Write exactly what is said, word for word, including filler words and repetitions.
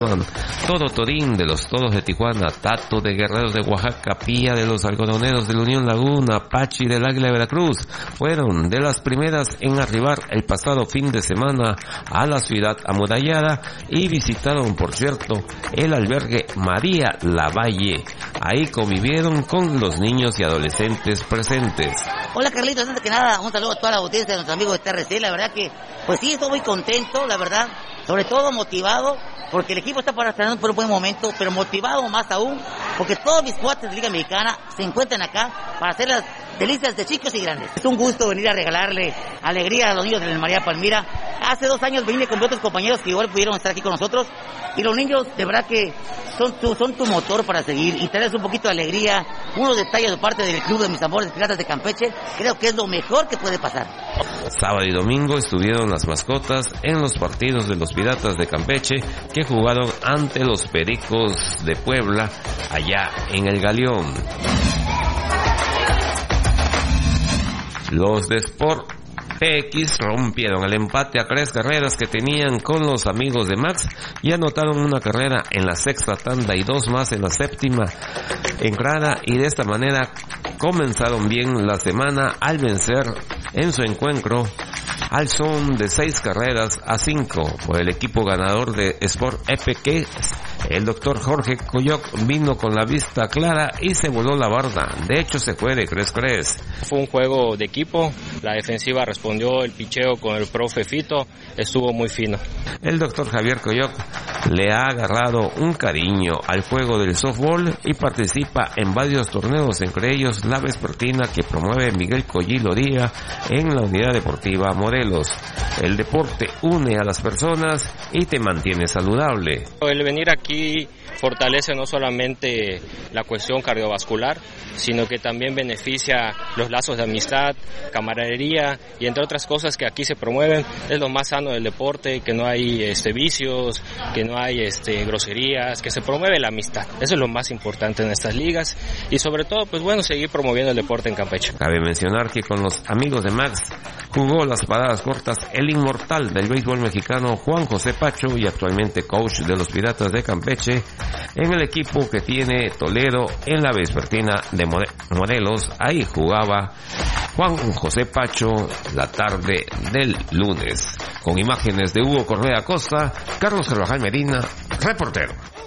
Todo Torín de los Toros de Tijuana, Tato de Guerreros de Oaxaca, Pía de los Algodoneros de la Unión Laguna, Pachi del Águila de Veracruz fueron de las primeras en arribar el pasado fin de semana a la ciudad amurallada y visitaron, por cierto, el albergue María Lavalle. Ahí convivieron con los niños y adolescentes presentes. Hola Carlitos, antes que nada, un saludo a toda la audiencia de nuestros amigos de T R C. La verdad que, pues sí, estoy muy contento, la verdad, sobre todo motivado, porque el equipo está pasando por un buen momento, pero motivado más aún, porque todos mis cuates de Liga Mexicana se encuentran acá para hacer las delicias de chicos y grandes. Es un gusto venir a regalarle alegría a los niños de la María Palmira. Hace dos años vine con otros compañeros que igual pudieron estar aquí con nosotros, y los niños de verdad que son tu, son tu motor para seguir y traerles un poquito de alegría, unos detalles de parte del club de mis amores Piratas de Campeche. Creo que es lo mejor que puede pasar. Sábado y domingo estuvieron las mascotas en los partidos de los Piratas de Campeche que jugaron ante los Pericos de Puebla allá en el Galeón. Los de Sport P X rompieron el empate a tres carreras que tenían con los amigos de Max y anotaron una carrera en la sexta tanda y dos más en la séptima entrada, y de esta manera comenzaron bien la semana al vencer en su encuentro al son de seis carreras a cinco por el equipo ganador de Sport P X. El doctor Jorge Coyoc vino con la vista clara y se voló la barda. De hecho, se fue de cres-cres. Fue un juego de equipo. La defensiva respondió, el picheo con el profe Fito estuvo muy fino. El doctor Javier Coyoc le ha agarrado un cariño al juego del softball y participa en varios torneos, entre ellos la vespertina que promueve Miguel Collilo Díaz en la Unidad Deportiva Morelos. El deporte une a las personas y te mantiene saludable. El venir aquí fortalece no solamente la cuestión cardiovascular, sino que también beneficia los lazos de amistad, camaradería y entre otras cosas que aquí se promueven. Es lo más sano del deporte, que no hay este vicios, que no hay este groserías, que se promueve la amistad. Eso es lo más importante en estas ligas y sobre todo, pues bueno, seguir promoviendo el deporte en Campeche. Cabe mencionar que con los amigos de Max jugó las paradas cortas el inmortal del béisbol mexicano Juan José Pacho, y actualmente coach de los Piratas de Campeche en el equipo que tiene Toledo en la vespertina de Morelos. Ahí jugaba Juan José Pacho la tarde del lunes. Con imágenes de Hugo Correa Costa, Carlos Carvajal Medina, reportero.